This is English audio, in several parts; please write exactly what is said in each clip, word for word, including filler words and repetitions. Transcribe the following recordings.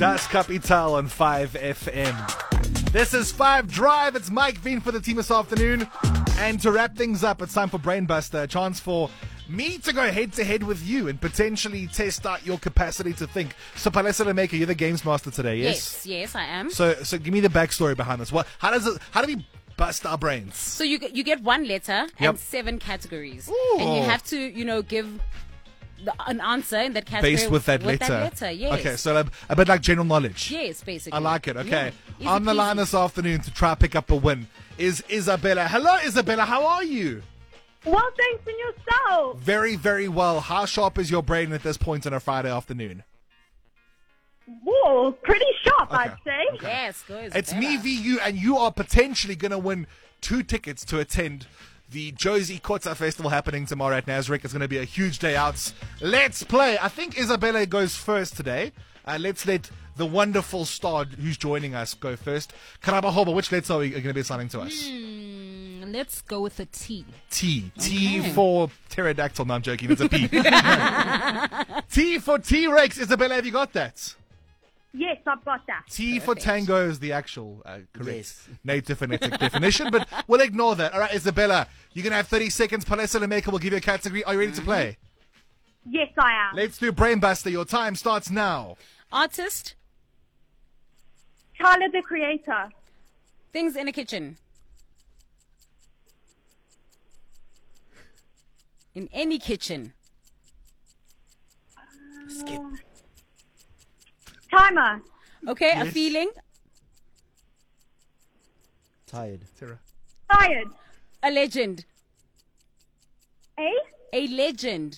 Das Capital on five F M. This is five Drive. It's Mike Veen for the team this afternoon. And to wrap things up, it's time for Brainbuster, a chance for me to go head to head with you and potentially test out your capacity to think. So, Palesa Lemeka, you're the games master today, yes? Yes, yes, I am. So, so give me the backstory behind this. What? How does it? How do we bust our brains? So you get, you get one letter Yep. and seven categories, Ooh. and you have to, you know, give the, an answer in that category Based with that with letter. That letter, yes. Okay, so a, a bit like general knowledge. Yes, basically. I like it. Okay. Yeah. On the Easy line peasy. this afternoon to try pick up a win is Isabella. Hello, Isabella. How are you? Well, thanks in yourself. Very, very well. How sharp is your brain at this point on a Friday afternoon? Whoa, pretty sharp, Okay. I'd say. Yes, good. It's me v you, and you are potentially going to win two tickets to attend the Josie Kotza Festival happening tomorrow at Nazareth. It's going to be a huge day out. Let's play. I think Isabella goes first today. Uh, let's let the wonderful star who's joining us go first. Karabahoba, which letter are you going to be assigning to us? Mm, let's go with a T. T. T for pterodactyl. No, I'm joking. It's a P. T for T-Rex. Isabella, have you got that? Yes, I've got that. T for tango is the actual uh, correct Yes. native phonetic definition, but we'll ignore that. All right, Isabella, you're going to have thirty seconds. Palesa Lemeka will give you a category. Are you ready to play? Yes, I am. Let's do Brainbuster. Your time starts now. Artist, Tyler, the Creator. things in a kitchen. In any kitchen. Skip. Timer. Okay, a Yes. feeling, Tired. Sarah. Tired. a legend. Eh? A legend.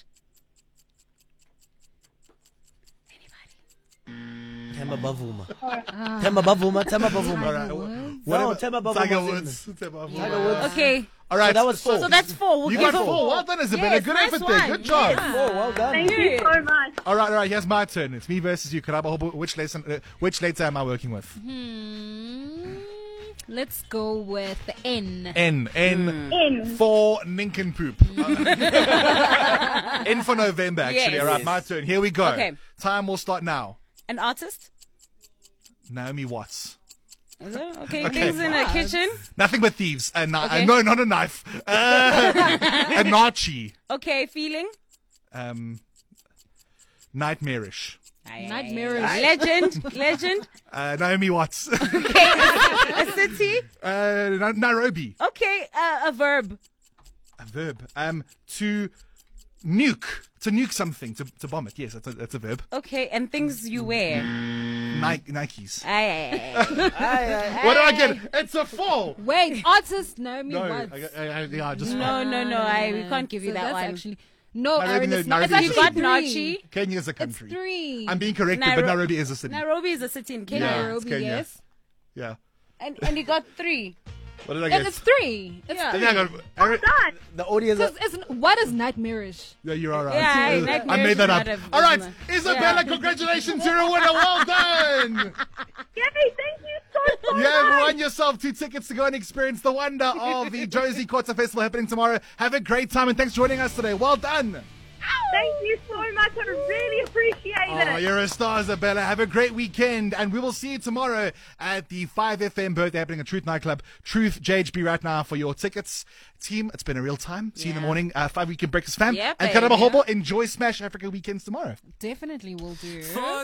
Tema Bavuma. Tema Bavuma. Tema Bavuma. All right. No, Whatever. Tema Bavuma. Tiger was in Woods. Tiger Woods. Tiger Woods. Okay, All right. So that was four. so that's four. We'll You give got it four. Well done, Isabella. Yes, Good nice effort there. one. Good job. Yes. Oh, well done. Thank you so much. All right, all right. Here's my turn. It's me versus you. Karabahoba, which lesson? Uh, which letter am I working with? Hmm. Let's go with the N. N. N. In. For nincompoop. N for November, actually. Yes. All right, my turn. Here we go. Okay. Time will start now. An artist. Naomi Watts. Is it? Okay, Okay. things in a kitchen. Nothing but thieves. A kni- Okay. uh, no, not a knife. Uh, a nachi. Okay, feeling. Um, nightmarish. Nightmarish. Legend. Legend. Uh, Naomi Watts. A city. uh, Na- Nairobi. Okay, uh, a verb. A verb. Um, to nuke. To nuke something. To, to bomb it. Yes, that's a, that's a verb. Okay, and things you wear. Nike, Nikes. Aye, aye, aye. What do I get? It's a four. Wait, artist Naomi No, Watts. I, I, I, yeah, I just No, no, no. I we can't give you So that that's one. Actually, no, Nairobi, Aaron, no, it's, not, it's Nairobi actually is You got three. Nachi. Kenya is a It's country. three. I'm being corrected, Nairo- but Nairobi is a city. Nairobi is a city in Kenya. Yeah. Nairobi, Kenya. yes. Yeah. And and you got three. What did I And get? it's three. It's Yeah. I think I got. Aaron- Done. The audience. It's, it's, what is nightmarish? Yeah, you're all right. Yeah, I- I nightmares made that is up. not a- All right, isn't Isabella, Yeah. congratulations, you're a winner. Well done. Yay, thank you so, so You have much. won yourself two tickets to go and experience the wonder of the Josie Kotza Festival happening tomorrow. Have a great time, and thanks for joining us today. Well done. Thank you so much. I really appreciate Oh, it. you're a star, Isabella. Have a great weekend, and we will see you tomorrow at the five F M birthday happening at Truth Nightclub. Truth, J H B right now for your tickets. Team, it's been a real time. See you in the Yeah. morning. Uh, five Weekend Breakfast fam. Yeah, and baby. Karabahobo, enjoy Smash Africa weekends tomorrow. Definitely will do.